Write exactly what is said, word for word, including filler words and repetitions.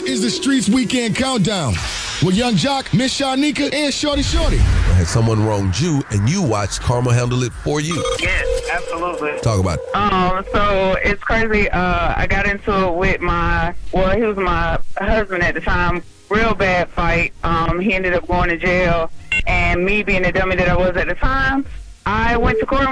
is the Streets Weekend Countdown with Young Jock, Miss Shanika, and Shorty Shorty. Had someone wronged you and you watched Karma handle it for you? Yes, absolutely. Talk about it. Um, so it's crazy. Uh, I got into it with my, well, he was my husband at the time. Real bad fight. Um, he ended up going to jail. And me being the dummy that I was at the time, I went to court